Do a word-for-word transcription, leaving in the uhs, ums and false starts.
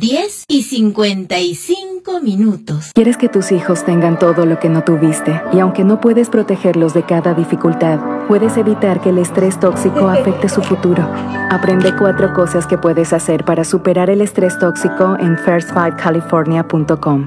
diez y cincuenta y cinco minutos. Quieres que tus hijos tengan todo lo que no tuviste, y aunque no puedes protegerlos de cada dificultad, puedes evitar que el estrés tóxico afecte su futuro. Aprende cuatro cosas que puedes hacer para superar el estrés tóxico en first five california punto com.